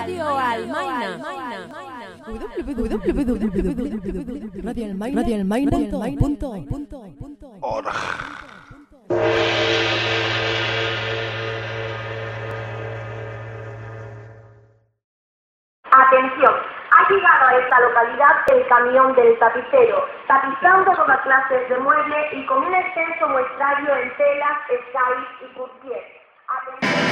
Almaina. www.radioalmaina.org. Atención, ha llegado a esta localidad el camión del tapicero, tapizando todas clases de muebles y con un extenso muestrario en telas, escáis y courtier. Atención.